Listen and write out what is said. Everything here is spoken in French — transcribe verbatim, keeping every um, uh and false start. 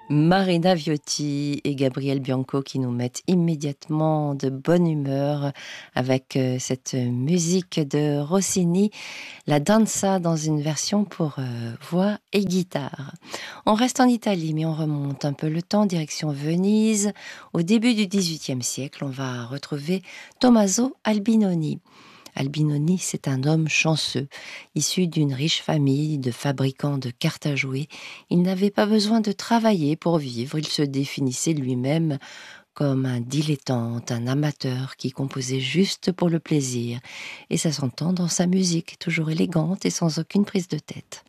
Marina Viotti et Gabriel Bianco qui nous mettent immédiatement de bonne humeur avec euh, cette musique de Rossini, la danza dans une version pour euh, voix et guitare. On reste en Italie mais on remonte un peu le temps, direction Venise. Au début du dix-huitième siècle, on va retrouver Tommaso Albinoni. Albinoni, c'est un homme chanceux, issu d'une riche famille de fabricants de cartes à jouer. Il n'avait pas besoin de travailler pour vivre, il se définissait lui-même comme un dilettante, un amateur qui composait juste pour le plaisir. Et ça s'entend dans sa musique, toujours élégante et sans aucune prise de tête.